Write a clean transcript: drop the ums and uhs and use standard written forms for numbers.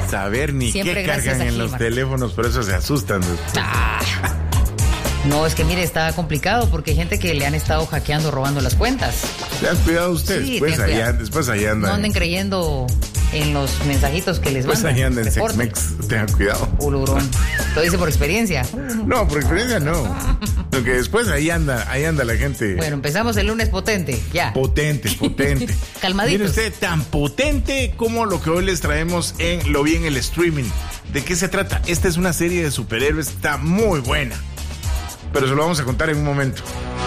saber ni Siempre qué cargan en los teléfonos, por eso se asustan. No, es que mire, está complicado porque hay gente que le han estado hackeando, robando las cuentas. ¿Le han cuidado usted? Sí, después ahí andan. No anden creyendo en los mensajitos que les mandan. Pues ahí andan en Sexmex, tengan cuidado. Ulurón. Lo dice por experiencia. No, por experiencia no. Porque después ahí anda la gente. Bueno, empezamos el lunes potente, ya. Potente. Calmaditos. Mire usted, tan potente como lo que hoy les traemos en Lo Vi en el Streaming. ¿De qué se trata? Esta es una serie de superhéroes, está muy buena. Pero se lo vamos a contar en un momento.